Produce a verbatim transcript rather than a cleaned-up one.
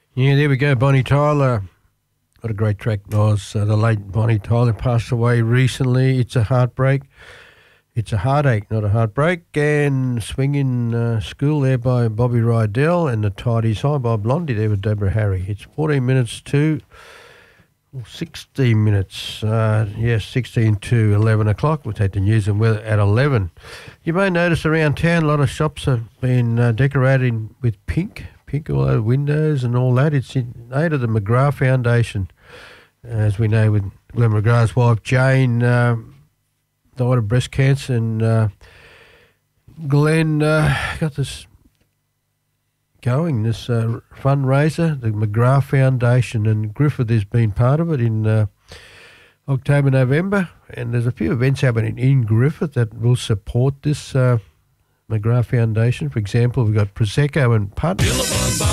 Yeah, there we go. Bonnie Tyler. What a great track was. Uh, the late Bonnie Tyler passed away recently. It's a heartbreak. It's a heartache, not a heartbreak. And Swinging uh, School there by Bobby Rydell, and The Tidies High by Blondie there with Deborah Harry. It's fourteen minutes to sixteen minutes. Uh, yes, sixteen to eleven o'clock. We'll take the news and weather at eleven. You may notice around town a lot of shops have been uh, decorated with pink. Pink all over windows and all that. It's in aid of the McGrath Foundation. As we know, with Glenn McGrath's wife Jane uh, died of breast cancer, and uh, Glenn uh, got this going, this uh, fundraiser, the McGrath Foundation, and Griffith has been part of it in uh, October, November, and there's a few events happening in Griffith that will support this uh, McGrath Foundation. For example, we've got Prosecco and Punt.